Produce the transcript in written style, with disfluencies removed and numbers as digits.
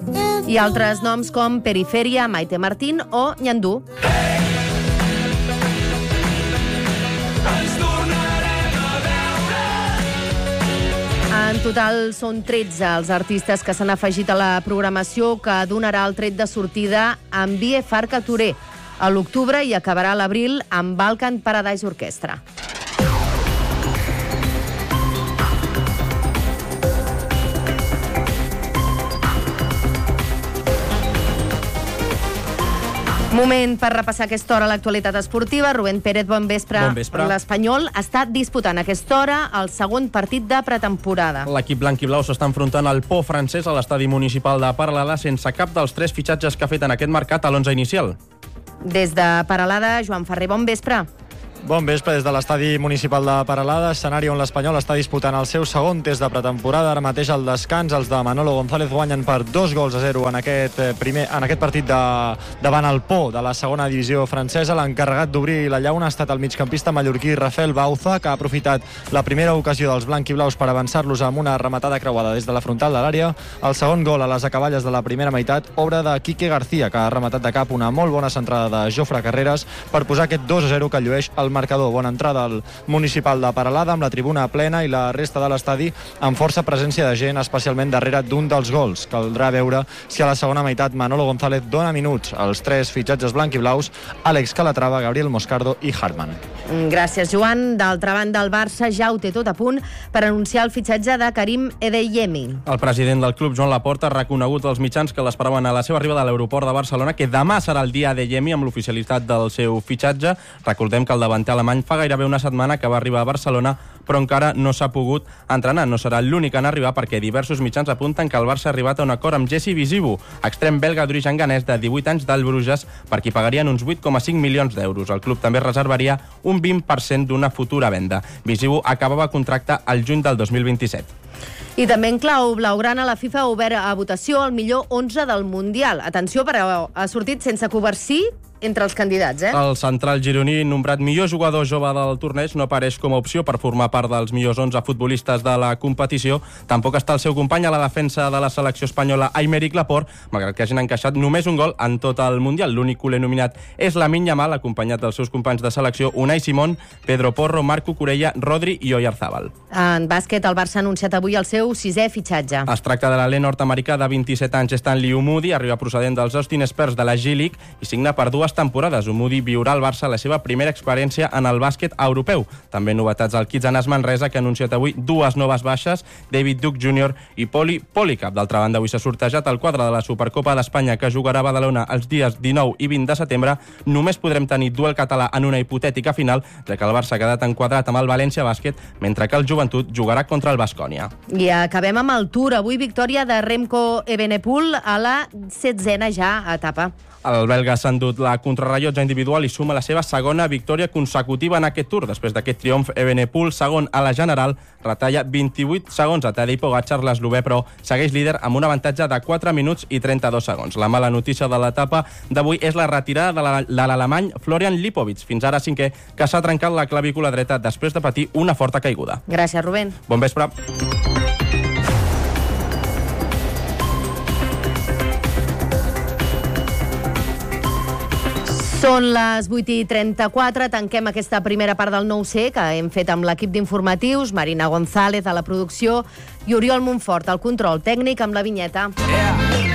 I altres noms com Periferia, Maite Martín o Nyandú. En total són 13 els artistes que s'han afegit a la programació que donarà el tret de sortida amb Vie Farca Touré a l'octubre i acabarà a l'abril amb Balkan Paradise Orchestra. Moment per repassar aquesta hora l'actualitat esportiva. Rubén Pérez, bon vespre. Bon vespre. L'Espanyol està disputant a aquesta hora el segon partit de pretemporada. L'equip blanc i blau s'està enfrontant al Pau francès a l'estadi municipal de Peralada sense cap dels 3 fitxatges que ha fet en aquest mercat a l'11 inicial. Des de Peralada, Joan Ferrer, bon vespre. Bon vespre des de l'estadi municipal de Peralada, escenari on l'Espanyol està disputant el seu segon test de pretemporada. Ara mateix al descans els de Manolo González guanyen per 2-0 en aquest partit davant el Pau de la segona divisió francesa. L'encarregat d'obrir la llauna ha estat el migcampista mallorquí Rafael Bauza, que ha aprofitat la primera ocasió dels blanc i blaus per avançar-los amb una rematada creuada des de la frontal de l'àrea. El segon gol a les acaballes de la primera meitat, obra de Quique García, que ha rematat de cap una molt bona centrada de Jofre Carreras per posar aquest 2-0 que llueix el marcador. Bona entrada al municipal de Peralada amb la tribuna plena i la resta de l'estadi amb força presència de gent, especialment darrere d'un dels gols. Caldrà veure si a la segona meitat Manolo González dona minuts als 3 fitxatges blanc i blaus, Àlex Calatrava, Gabriel Moscardo i Hartmann. Gràcies, Joan. D'altra banda, el Barça ja ho té tot a punt per anunciar el fitxatge de Karim Edeyemi. El president del club, Joan Laporta, ha reconegut als mitjans que l'esperaven a la seva arribada a l'aeroport de Barcelona, que demà serà el dia d'Edeyemi amb l'oficialitat del seu fitxatge. Recordem que el davanter alemany fa gairebé una setmana que va arribar a Barcelona, però encara no s'ha pogut entrenar. No serà l'únic en arribar perquè diversos mitjans apunten que el Barça ha arribat a un acord amb Jesse Visibu, extrem belga d'origen ganès de 18 anys del Bruges, per qui pagarien uns 8,5 milions d'euros. El club també reservaria un 20% d'una futura venda. Visibu acabava contracte al juny del 2027. I també en clau blaugrana, la FIFA ha obert a votació el millor 11 del Mundial. Atenció, però ha sortit sense cobercí entre els candidats, El central gironí, nombrat millor jugador jove del torneig, no apareix com a opció per formar part dels millors 11 futbolistes de la competició. Tampoc està el seu company a la defensa de la selecció espanyola, Aymeric Laporte, malgrat que hagin encaixat només un gol en tot el Mundial. L'únic culer nominat és Lamine Yamal, acompanyat dels seus companys de selecció Unai Simón, Pedro Porro, Marco Corella, Rodri i Oyarzabal. En bàsquet, el Barça ha anunciat avui el seu 6è fitxatge. Es tracta de l'alè nord-americà de 27 anys Stanley Umudi, arriba procedent dels Austin Spurs de la G-League i signa per 2 temporades. Umudi viurà al Barça la seva primera experiència en el bàsquet europeu. També novetats al Kitsanas Manresa, que ha anunciat avui 2 noves baixes, David Duke Jr. i Poli Policap. D'altra banda, avui s'ha sortejat el quadre de la Supercopa d'Espanya, que jugarà a Badalona els dies 19 i 20 de setembre. Només podrem tenir duel català en una hipotètica final, ja que el Barça ha quedat enquadrat amb el València Bàsquet, mentre que el Joventut jugarà contra el Baskonia. I acabem amb el Tour. Avui victòria de Remco Evenepoel a la 16a ja etapa. El belga s'ha endut la contrarrellotge individual i suma la seva segona victòria consecutiva en aquest Tour. Després d'aquest triomf, Evenepoel, segon a la general, retalla 28 segons a Tadej Pogačar, l'eslovè, però segueix líder amb un avantatge de 4 minuts i 32 segons. La mala notícia de l'etapa d'avui és la retirada de l'alemany Florian Lipovic, fins ara 5è, que s'ha trencat la clavícula dreta després de patir una forta caiguda. Gràcies, Rubén. Bon vespre. Són les 8:34, tanquem aquesta primera part del 9C que hem fet amb l'equip d'informatius, Marina González a la producció i Oriol Montfort al control tècnic amb la vinyeta.